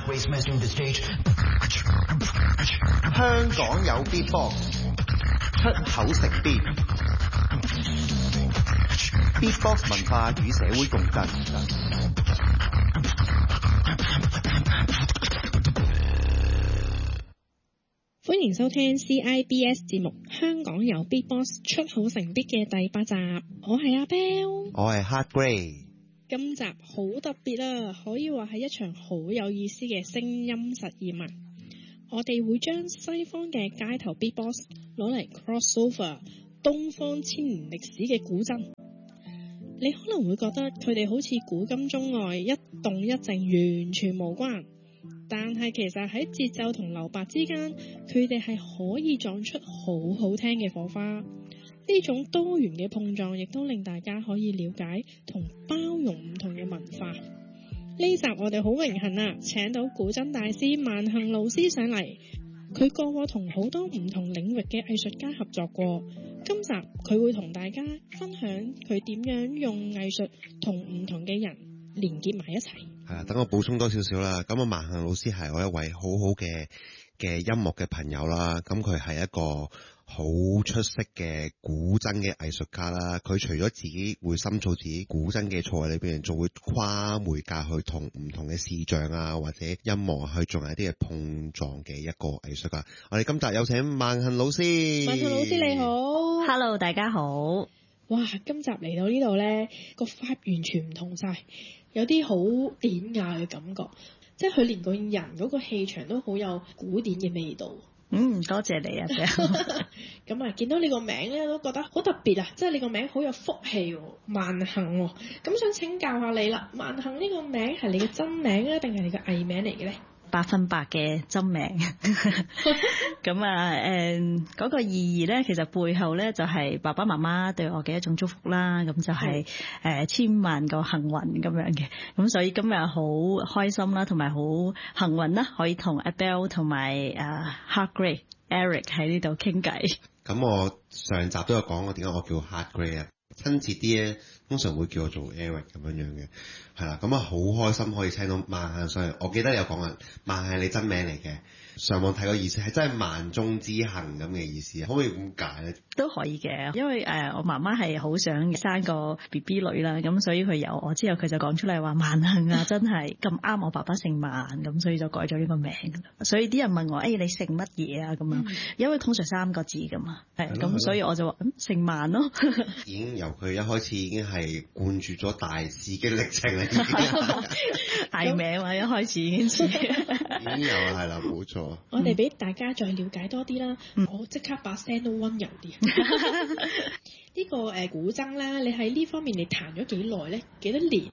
香港有 Beatbox， 出口成邊 Beatbox 文化與社會共振。 歡迎收聽 CIBS 節目《香港有 Beatbox 出口成 Beat》嘅第8集，我係阿 Bell， 我係 Hard Grey。 今集好特別啦，可以話係一場好有意思嘅聲音實驗啊！我哋會將西方嘅街頭 Beatbox 攞嚟 crossover 東方千年歷史嘅古箏。你可能會覺得佢哋好似古今中外一動一靜完全無關，但係其實喺節奏同留白之間，佢哋係可以撞出好好聽嘅火花。呢種多元嘅碰撞，亦都令大家可以了解同包容唔同嘅文化。呢集我哋好榮幸啊，請到古箏大師萬幸老師上嚟。佢過往同好多唔同領域嘅藝術家合作過。今集佢會同大家分享佢點樣用藝術同唔同嘅人連結埋一齊。 係啦，等我補充多少少啦。咁啊，萬幸老師係我一位好好嘅音樂嘅朋友啦。咁佢係一個好出色嘅古箏嘅藝術家啦。佢除咗自己會深造自己古箏嘅錯裏邊，仲會跨媒介去同唔同嘅視像啊或者音樂去做一啲嘅碰撞嘅一個藝術家。我哋今集有請萬幸老師。 萬幸老師你好。 Hello， 大家好。 哇，今集嚟到呢度呢，個 vibe 完全唔同晒，有啲好典雅嘅感覺，即係佢連個人嗰個氣場都好有古典嘅味道。 多謝你啊。 咁啊，見到你個名咧，都覺得好特別啊！即係你個名好有福氣喎，萬幸喎。咁想請教下你啦，萬幸呢個名係你嘅真名咧，定係你嘅藝名嚟嘅咧 ？100%嘅真名。咁啊，嗰個意義咧，其實背後咧就係爸爸媽媽對我嘅一種祝福啦。咁就係千萬個幸運咁樣嘅。咁所以今日好開心啦，同埋好幸運啦，可以同阿 Bell 同埋Hard Grey Eric 喺呢度傾偈。 咁我上集都有講過點解我叫 Hard Grey 啊，親切啲咧，通常會叫我做 Eric 咁樣嘅，係啦。咁啊好開心可以聽到萬幸上嚟。我記得你有講啊，萬幸係你真名嚟嘅。上網睇個意思係真係萬中之幸咁嘅意思，可唔可以咁解咧？ 都可以嘅，因為我媽媽係好想生個 BB 女啦，咁所以佢有我之後，佢就講出嚟話萬幸啊，真係咁啱我爸爸姓萬，咁所以就改咗呢個名。所以啲人問我你姓乜嘢啊咁樣，因為通常3個字噶嘛，係咁，所以我就話姓萬咯。 已經由佢一開始已經係灌注咗大使嘅歷程啦，已經藝名啊，一開始已經有係啦，冇錯。 我哋俾大家再了解多啲啦。我即刻把聲都溫柔啲。呢個古箏咧，你喺呢方面你彈咗幾耐咧？幾多年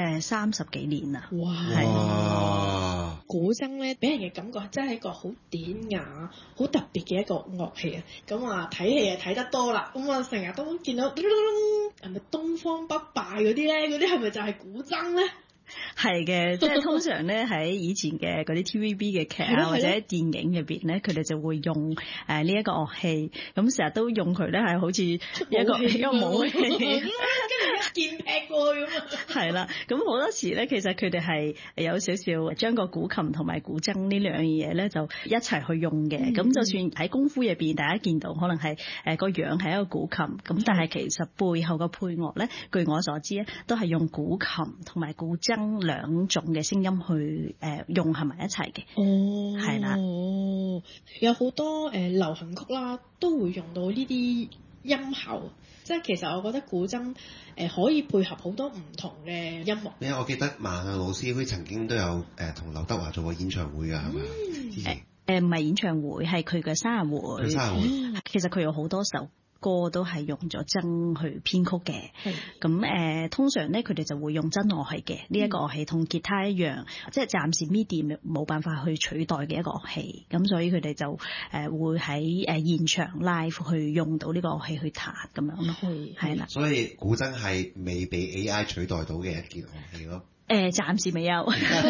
？30幾年啦。 哇！古箏咧，俾人嘅感覺真係一個好典雅、好特別嘅一個樂器啊！咁啊，睇戲啊睇得多啦，咁啊成日都見到係咪東方不敗嗰啲咧？嗰啲係咪就係古箏咧？ 係嘅，即係通常咧喺以前嘅嗰啲 TVB 嘅劇啊或者電影入邊咧，佢哋就會用呢一個樂器，咁成日都用佢咧係好似一個武器，跟住一劍劈過去咁啊！ 係啦，咁好多時咧，其實佢哋係有少少將個古琴同埋古箏呢兩樣嘢咧就一齊去用嘅。咁就算喺功夫入邊，大家見到可能係個樣係一個古琴，咁但係其實背後個配樂咧，據我所知咧，都係用古琴同埋古箏兩種嘅聲音去融合埋一齊嘅。係啦， 有好多流行曲啦，都會用到呢啲音效。即係其實我覺得古箏可以配合好多唔同嘅音樂。 我記得萬幸老師佢曾經都有同劉德華做過演唱會㗎，係咪？之前唔係演唱會，係佢嘅生日會。其實佢有好多首歌都係用咗箏去編曲嘅。咁通常咧佢哋就會用真樂器嘅。呢一個樂器同吉他一樣，即係暫時 MIDI 冇辦法去取代嘅一個樂器。咁所以佢哋就會喺現場 live 去用到呢個樂器去彈咁樣咯。係啦。 所以古箏係未被 AI 取代到嘅一件樂器咯。 暫時未有。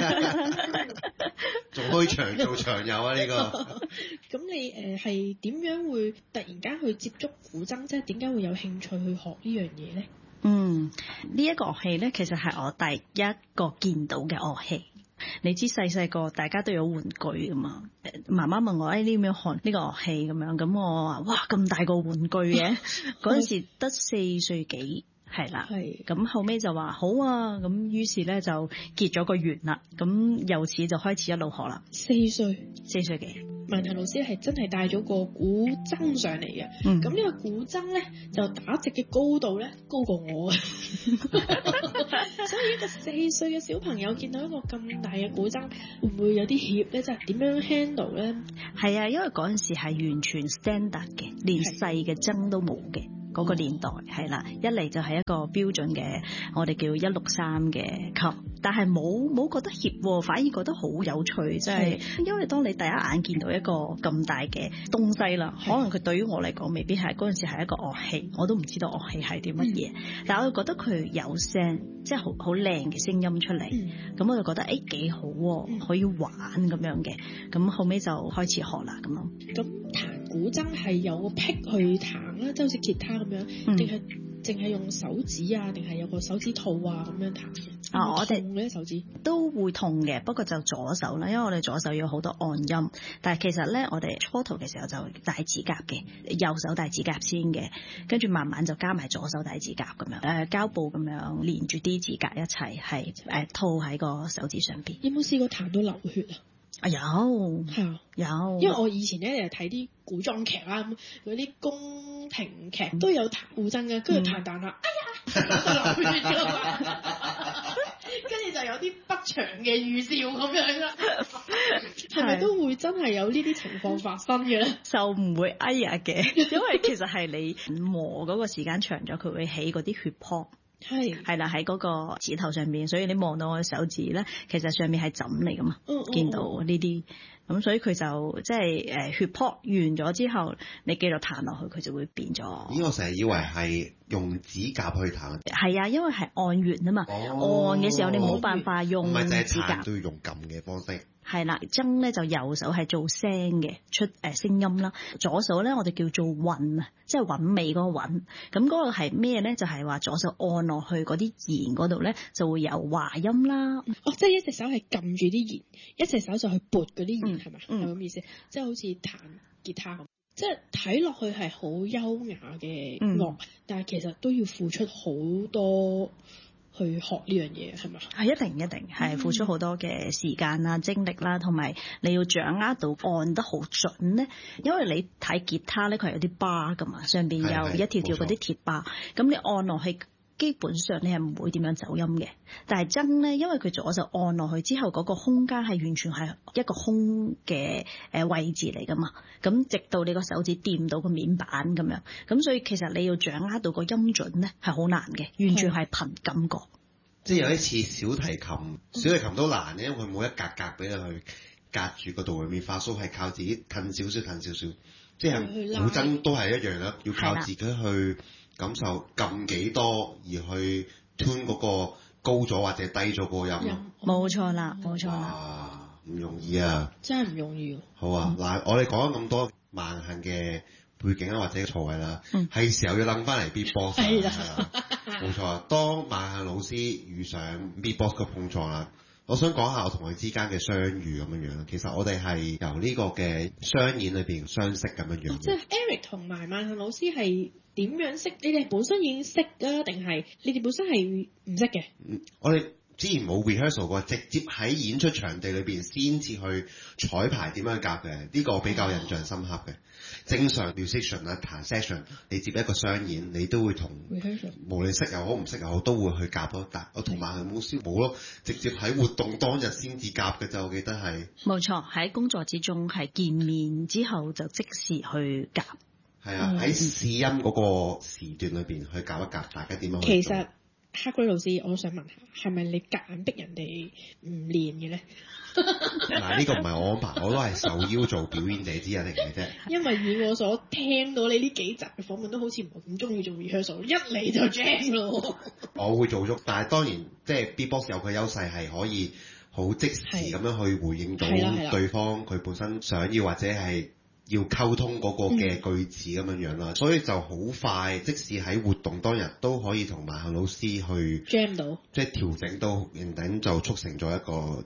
仲可以長做長有啊！呢個咁你係點樣會突然間去接觸古箏？即係點解會有興趣去學呢樣嘢咧？ 呢一個樂器咧，其實係我第一個見到嘅樂器。 你知細個大家都有玩具噶嘛？媽媽問我呢點樣學呢個樂器咁樣，咁我話哇咁大個玩具嘅，嗰陣時得4歲幾。係啦，咁後尾就話好啊，咁於是咧就結咗個緣啦，咁由此就開始一路學啦。4歲幾， 萬恒老師係真係帶咗個古箏上嚟嘅，咁呢個古箏咧就打直嘅高度咧高過我啊，所以一個4歲嘅小朋友見到一個咁大嘅古箏，會唔會有啲怯咧？即係點樣 handle 咧？ 係啊，因為嗰陣時係完全 standard 嘅，連細嘅箏都冇嘅。嗰個年代係啦，一嚟就係一個標準嘅，我哋叫163嘅級，但係冇覺得怯，反而覺得好有趣，即係因為當你第一眼見到一個咁大嘅東西啦，可能佢對於我嚟講未必係嗰陣時係一個樂器，我都唔知道樂器係啲乜嘢，但係我覺得佢有聲，即係好靚嘅聲音出嚟，咁我就覺得幾好，可以玩咁樣嘅，咁後尾就開始學啦咁咯。 咁彈古箏係有個癖去彈啦，即係好似吉他咁樣，定係淨係用手指啊？定係有個手指套啊咁樣彈嘅？我哋嘅手指都會痛嘅，不過就左手啦，因為我哋左手有好多按音。但係其實咧，我哋初頭嘅時候就戴指甲嘅，右手戴指甲先嘅，跟住慢慢就加埋左手戴指甲咁樣，膠布咁樣連住啲指甲一齊，係套喺個手指上邊。 有冇試過彈到流血啊？ 有係啊，有， 因為我以前咧睇啲古裝劇啦，咁嗰啲宮廷劇都有彈古箏嘅，跟住彈啦，哎呀，就流血咗，跟住就有啲不祥嘅預兆咁樣啦。係咪都會真係有呢啲情況發生嘅咧？ 就唔會哎呀嘅，因為其實係你磨嗰個時間長咗，佢會起嗰啲血泡。係啦，喺嗰個指頭上面，所以你望到我嘅手指咧，其實上面係枕嚟噶嘛，見到呢啲，咁所以佢就即係血泡完咗之後，你繼續彈落去，佢就會變咗。 我成日以為係用指甲去彈。 係啊，因為係按弦啊嘛，按嘅時候你冇辦法用指甲， 都要用撳嘅方式。 係啦，箏咧就右手係做聲嘅，出聲音啦。左手咧我哋叫做韻啊，即係韻味嗰個韻。咁嗰個係咩咧？就係話左手按落去嗰啲弦嗰度咧，就會有話音啦。 即係一隻手係撳住啲弦，一隻手就去撥嗰啲弦，係咪？係咁意思。即係好似彈吉他咁，即係睇落去係好優雅嘅樂，但係其實都要付出好多。去學呢樣嘢係咪？ 係一定係付出好多嘅時間啦、精力啦，同埋你要掌握到按得好準咧。因為你睇吉他咧，佢係有啲巴噶嘛，上邊有一條條嗰啲鐵巴，咁你按落去。基本上你係唔會點樣走音嘅，但係箏咧，因為佢左手按落去之後，嗰個空間係完全係一個空嘅位置嚟噶嘛，咁直到你個手指掂到個面板咁樣，咁所以其實你要掌握到個音準咧係好難嘅，完全係憑感覺。 即係有一次小提琴都難嘅，因為佢冇一格格俾你去隔住個度裏面發蘇，係靠自己褪少少，即係古箏都係一樣啦，要靠自己去感受撳幾多而去 tune 嗰個高咗或者低咗個音。 冇錯啦，冇錯啦。 唔容易啊！ 真係唔容易。 好啊，嗱，我哋講咗咁多萬幸嘅背景啦，或者錯位啦，係時候要諗翻嚟 Beatbox。係啦，冇錯。當萬幸老師遇上 Beatbox 嘅碰撞啦，我想講下我同佢之間嘅相遇咁樣樣。其實我哋係由呢個嘅商演裏邊相識咁樣樣。 即係 Eric 同埋萬幸老師係點樣識？你哋本身已經識啊，定係你哋本身係唔識嘅？ 我哋之前冇 rehearsal 過，直接喺演出場地裏邊先至去彩排點樣夾嘅，呢個比較印象深刻嘅。正常 musician 啊彈 session， 你接一個商演，你都會同無論識又好唔識又好，都會去夾咯。但我同萬幸老師冇咯，直接喺活動當日先至夾嘅就，我記得係。冇錯，喺工作之中係見面之後就即時去夾。 係啊，喺試音嗰個時段裏邊去夾一夾，大家點樣去做？ 其實Hagrid老師，我想問下，係咪你夾硬逼人哋唔練嘅咧？ 嗱，呢個唔係我安排，我都係受邀做表演者之一嚟嘅啫。 因為以我所聽到你呢幾集嘅訪問，都好似唔係咁中意做 rehearsal， 一嚟就 jam 咯。我會做足，但係當然即係 Beatbox 有佢優勢係可以好即時咁樣去回應到對方佢本身想要或者係要溝通嗰個嘅句子咁樣樣啦，所以就好快，即使喺活動當日都可以同萬幸老師去 jam 到， 即係調整到，然後就促成咗一個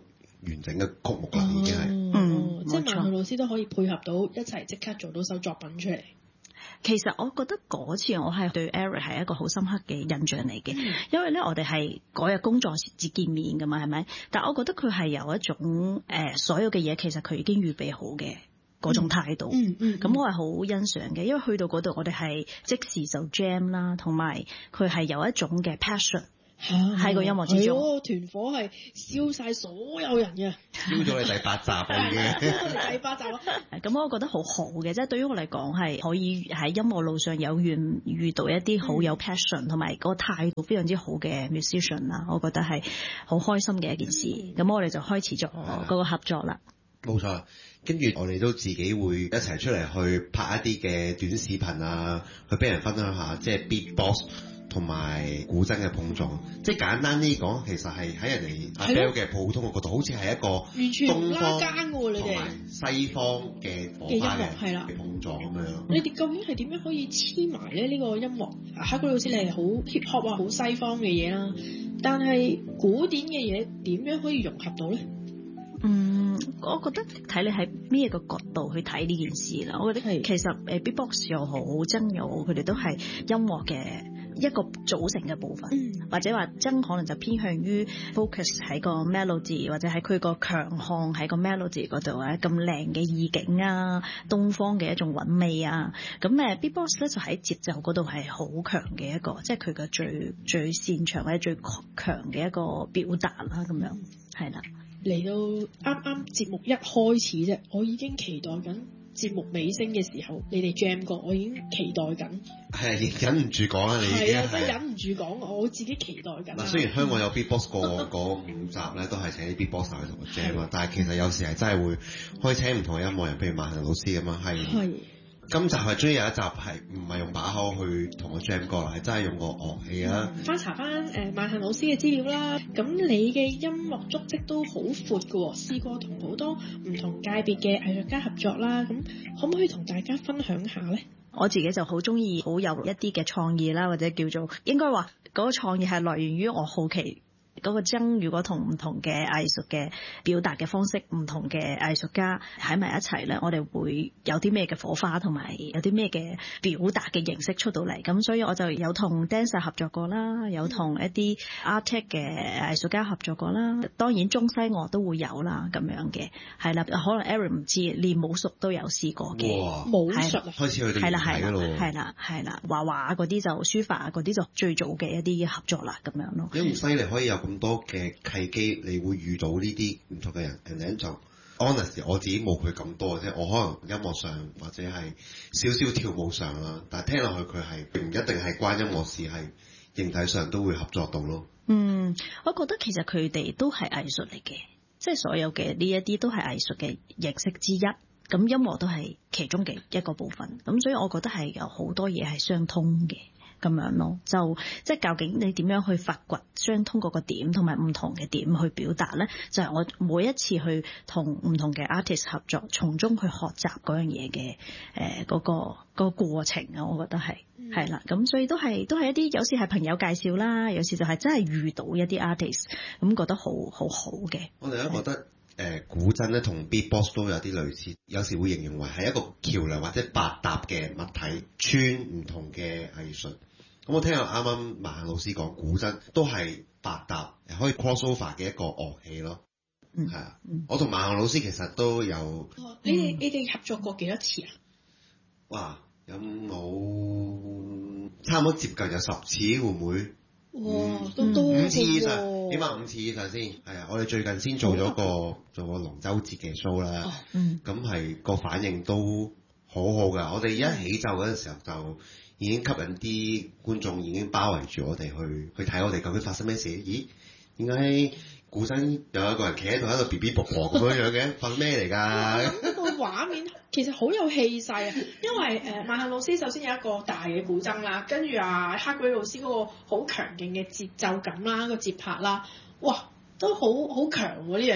完整嘅曲目啦，已經係。 即係萬豪老師都可以配合到一齊即刻做到首作品出嚟。 其實我覺得嗰次我係對 Eric 係一個好深刻嘅印象嚟嘅，因為咧我哋係嗰日工作節見面㗎嘛，係咪？但我覺得佢係有一種所有嘅嘢其實佢已經預備好嘅嗰種態度。咁我係好欣賞嘅，因為去到嗰度我哋係即時就 jam 啦，同埋佢係有一種嘅 passion。喺個音樂之中， 團火係燒晒所有人嘅， 燒咗你第8集已經。 第8集咯。 咁我覺得好好嘅，即係對於我嚟講係可以喺音樂路上有緣遇到一啲好有 passion 同埋個態度非常之好嘅 musician 啦，我覺得係好開心嘅一件事。咁我哋就開始咗嗰個合作啦。 冇錯，跟住我哋都自己會一齊出嚟去拍一啲嘅短視頻啊，去俾人分享下，即係 beatbox。同埋古箏嘅碰撞，即係簡單啲講，其實係喺人哋阿 Bell 嘅普通嘅角度，好似係一個完全唔拉更喎，你哋同埋西方嘅火花嘅碰撞咁樣。 你哋究竟係點樣可以黐埋咧？呢個音樂，黑鬼老師你係好 hip hop 啊，好西方嘅嘢啦，但係古典嘅嘢點樣可以融合到咧？ 我覺得睇你喺咩個角度去睇呢件事啦。我覺得其實beatbox 又好，箏又好，佢哋都係音樂嘅一個組成嘅部分，或者話箏可能就偏向於 focus 喺個 melody， 或者喺佢個強項喺個 melody 嗰度啊，咁靚嘅意境啊，東方嘅一種韻味啊。咁beatbox 咧就喺節奏嗰度係好強嘅一個，即係佢嘅最擅長或者最強嘅一個表達啦。咁樣係啦。 嚟到啱啱節目一開始啫，我已經期待緊節目尾聲嘅時候，你哋 jam 過，我已經期待緊。 係忍唔住講啦，你已經係忍唔住講，我自己期待緊。 嗱，雖然香港有 beatbox 嗰5集咧，都係請啲 beatbox 去同我 jam 啊，但係其實有時係真係會可以請唔同嘅音樂人，譬如萬恒老師咁樣係。今集係終於有一集係唔係用把口去同我 jam 歌啦，係真係用個樂器啊！ 翻查翻萬恒老師嘅資料啦，咁你嘅音樂足跡都好闊㗎喎，試過同好多唔同界別嘅藝術家合作啦，咁可唔可以同大家分享下咧？ 我自己就好中意好有一啲嘅創意啦，或者叫做應該話嗰個創意係來源於我好奇。嗰個箏如果同唔同嘅藝術嘅表達嘅方式，唔同嘅藝術家喺埋一齊咧，我哋會有啲咩嘅火花，同埋有啲咩嘅表達嘅形式出到嚟。咁所以我就有同 dancer 合作過啦，有同一啲 artist 嘅藝術家合作過啦。當然中西樂都會有啦，咁樣嘅係啦。可能 Eric 唔知，練武術都有試過嘅。 武術開始去到年底咯。 係啦，畫畫嗰啲就書法嗰啲就最早嘅一啲合作啦，咁樣咯。 因為犀利可以有咁多嘅契機，你會遇到呢啲唔同嘅人 and then 就 honest， 我自己冇佢咁多嘅啫。我可能音樂上或者係少少跳舞上啦，但係聽落去佢係唔一定係關音樂事，係形體上都會合作到咯。 我覺得其實佢哋都係藝術嚟嘅，即係所有嘅呢一啲都係藝術嘅形式之一。咁音樂都係其中嘅一個部分。咁所以我覺得係有好多嘢係相通嘅。咁樣咯，就即係究竟你點樣去發掘相通嗰個點，同埋唔同嘅點去表達咧？就係我每一次去同唔同嘅 artist 合作，從中去學習嗰樣嘢嘅嗰個過程啊，我覺得係啦。咁所以都係一啲有時係朋友介紹啦，有時就係真係遇到一啲 artist 咁覺得好嘅。 我哋都覺得古箏咧同 beatbox 都有啲類似，有時會形容為係一個橋梁或者百搭嘅物體，穿唔同嘅藝術。咁我聽到啱啱萬恒老師講古箏都係百搭，可以 cross over 嘅一個樂器咯。係啊，我同萬恒老師其實都有。 你哋合作過幾多次啊？ 哇，有冇差唔多接近有10次會唔會？ 哇，都多 5次以上，起碼5次以上先。係啊，我哋最近先做個龍舟節嘅 show 啦。咁係個反應都好好㗎。我哋一起奏嗰陣時候就已經吸引啲觀眾已經包圍住我哋去睇我哋究竟發生咩事？咦，點解古箏有一個人企喺度喺度 BB 卜卜咁樣嘅？發生咩嚟㗎？ 呢個畫面其實好有氣勢啊！因為萬恒老師首先有一個大嘅古箏啦，跟住黑鬼老師嗰個好強勁嘅節奏感啦，個節拍啦，哇，都好強喎呢樣嘢。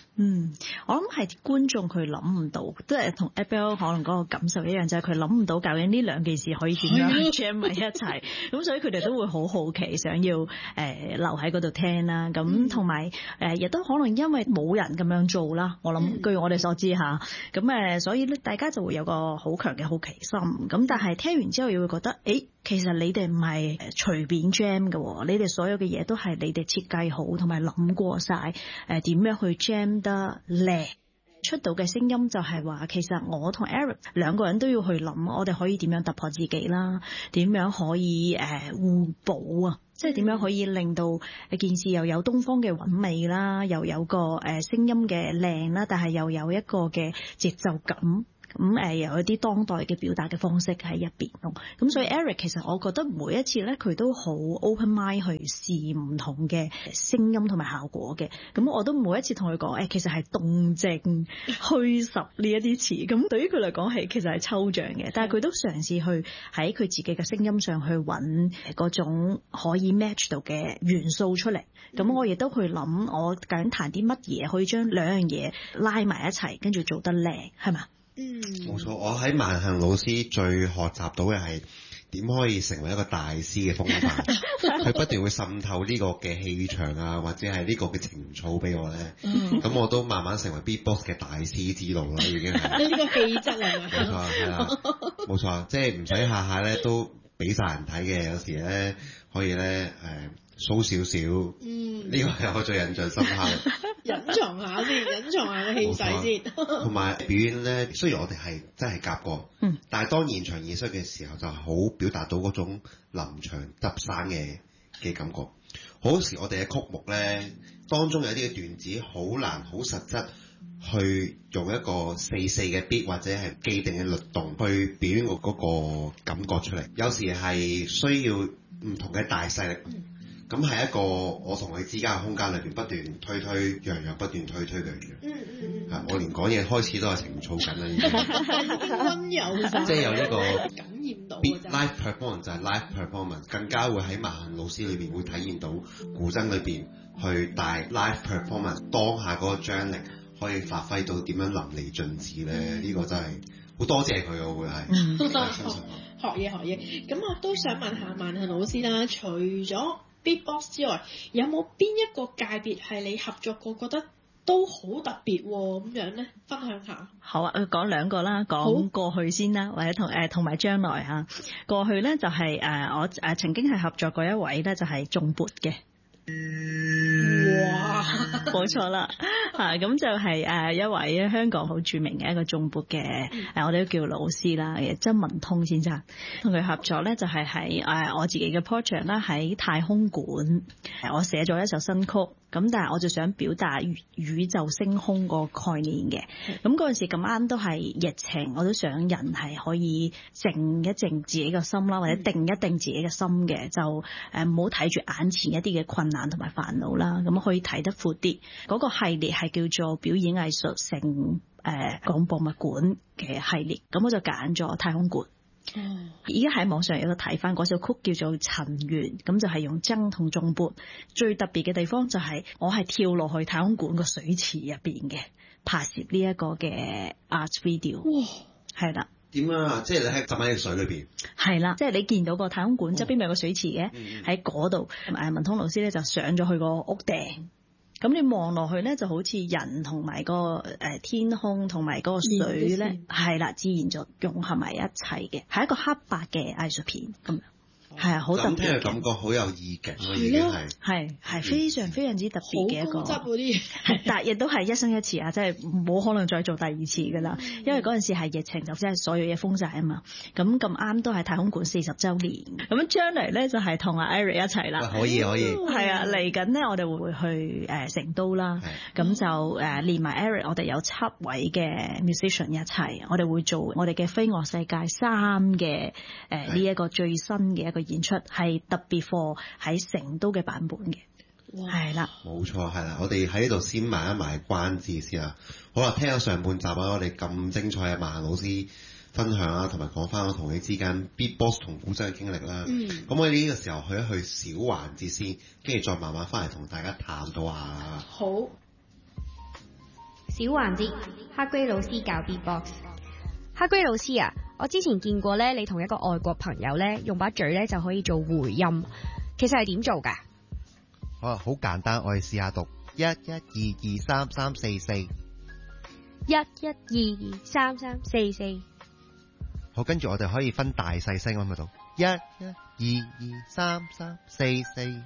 我諗係觀眾佢諗唔到，都係同 Abel 可能嗰個感受一樣，就係佢諗唔到究竟呢兩件事可以點樣 jam 埋一齊，咁所以佢哋都會好好奇，想要留喺嗰度聽啦。咁同埋亦都可能因為冇人咁樣做啦，我諗據我哋所知嚇，咁所以咧大家就會有個好強嘅好奇心。咁但係聽完之後又會覺得，其實你哋唔係隨便 jam 嘅，你哋所有嘅嘢都係你哋設計好同埋諗過晒點樣去 jam 得靚。出到嘅聲音就係話，其實我同 Eric 兩個人都要去諗，我哋可以點樣突破自己啦，點樣可以互補啊，即係點樣可以令到件事又有東方嘅韻味啦，又有個聲音嘅靚啦，但係又有一個嘅節奏感。咁有一啲當代嘅表達嘅方式喺入邊咯。咁所以 Eric 其實我覺得每一次咧，佢都好 open mind 去試唔同嘅聲音同埋效果嘅。咁我都每一次同佢講，其實係動靜虛實呢一啲詞。咁對於佢嚟講係其實係抽象嘅，但係佢都嘗試去喺佢自己嘅聲音上去揾嗰種可以 match 到嘅元素出嚟。咁我亦都去諗，我究竟彈啲乜嘢可以將兩樣嘢拉埋一齊，跟住做得靚，係嘛？ 冇錯，我喺萬幸老師最學習到嘅係點可以成為一個大師嘅風範，佢不斷會滲透呢個嘅氣場啊，或者係呢個嘅情操俾我咧。咁我都慢慢成為 Beatbox 嘅大師之路啦，已經係。呢個氣質係咪？冇錯，係啦，冇錯，即係唔使下下咧都俾晒人睇嘅，有時咧可以咧show少少，呢個係我最印象深刻。 隱藏下先，隱藏下個氣勢先。 同埋表演咧，雖然我哋係真係夾過，但係當現場演出嘅時候，就好表達到嗰種臨場執生嘅感覺。好多時我哋嘅曲目咧，當中有啲嘅段子好難好實質去用一個4/4嘅 beat 或者係既定嘅律動去表演嗰個感覺出嚟。有時係需要唔同嘅大勢力。咁係一個我同佢之間嘅空間裏邊不斷推讓，不斷推佢嘅。我連講嘢開始都係情操緊啦，已經溫柔曬，即係有呢個感染到。Live performance 就係 live performance， 更加會喺萬幸老師裏邊會體驗到古箏裏邊去帶 live performance 當下嗰個張力可以發揮到點樣淋漓盡致咧。呢個真係好多謝佢，我會係學嘢。咁我都想問下萬幸老師啦，除咗Beatbox 之外，有冇邊一個界別係你合作過覺得都好特別咁樣咧？分享下。好啊，講兩個啦，講過去先啦，或者同埋將來嚇。過去咧就係我曾經係合作過一位咧，就係頌缽嘅。哇，冇錯啦嚇，咁就係一位香港好著名嘅一個頌缽嘅我哋都叫老師啦，曾文通先生，同佢合作咧就係喺我自己嘅 project 啦，喺太空館，我寫咗一首新曲。咁但係我就想表達宇宙星空個概念嘅。咁嗰陣時咁啱都係疫情，我都想人係可以靜一靜自己嘅心啦，或者定一定自己嘅心嘅，就唔好睇住眼前一啲嘅困難同埋煩惱啦，咁可以睇得闊啲。嗰個系列係叫做表演藝術城廣博物館嘅系列，咁我就揀咗太空館。而家喺網上有個睇翻嗰首曲叫做塵緣，咁就係用箏同頌缽。最特別嘅地方就係我係跳落去太空館個水池入邊嘅拍攝呢一個嘅 art video。哇，係啦。 點樣啊？即係你喺浸喺水裏邊。係啦，即係你見到個太空館側邊咪有個水池嘅，喺嗰度。文通老師咧就上咗去個屋頂。咁你望落去咧，就好似人同埋個天空同埋嗰個水咧，係啦，自然就融合埋一齊嘅，係一個黑白嘅藝術片咁樣。係啊，好特別嘅。咁聽嘅感覺好有意境咯，已經係非常非常之特別嘅一個。好高質嗰啲，但係亦都係一生一次啊！即係冇可能再做第二次㗎啦，因為嗰陣時係疫情，就即係所有嘢封晒啊嘛。咁啱都係太空館40週年，咁將來咧就係同阿 Eric 一齊啦。可以。係啊，嚟緊咧我哋會去成都啦，咁就連埋 Eric，我哋有7位嘅 musician 一齊，我哋會做我哋嘅飛樂世界3嘅呢一個最新嘅一個演出，係特別課喺成都嘅版本嘅，係啦，冇錯，係啦，我哋喺呢度先埋一埋關子先啦。好啦，聽咗上半集啊，我哋咁精彩嘅萬幸老師分享啦，同埋講翻我同你之間 Beatbox 同古箏嘅經歷啦。咁我哋呢個時候去一去小環節先，跟住再慢慢翻嚟同大家探討下。好。 小環節，黑龜老師教 Beatbox。 黑龜老師啊，我之前見過咧，你同一個外國朋友咧，用把嘴咧就可以做回音，其實係點做㗎？ 好簡單，我哋試下讀11223344。 11223344。 好，跟住我哋可以分大細聲咁喺度，11223344。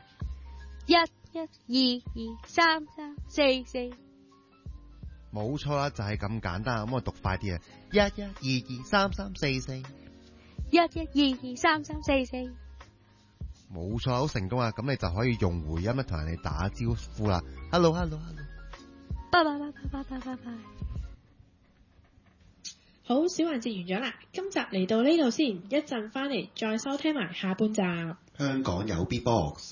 11223344。 冇錯啦，就係咁簡單。咁我讀快啲啊！11223344。 11223344。 冇錯，好成功啊！咁你就可以用回音咧同人哋打招呼啦。Hello。 拜拜。 好，小環節完咗啦，今集嚟到呢度先，一陣翻嚟再收聽埋下半集。 香港有 Beatbox。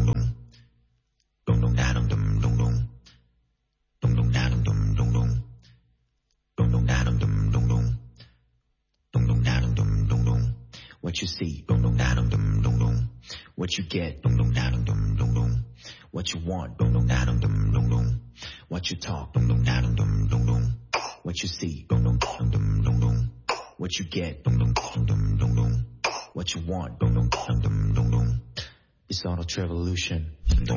What you see, dum dum da dum dum dum dum. What you get, dum dum da dum dum dum dum. What you want, dum dum da dum dum dum dum. What you talk, dum dum da dum dum dum dum. What you see, dum dum dum dum dum dum. What you get, dum dum dum dum dum dum. What you want, dum dum dum dum dum dum. It's Auto Revolution.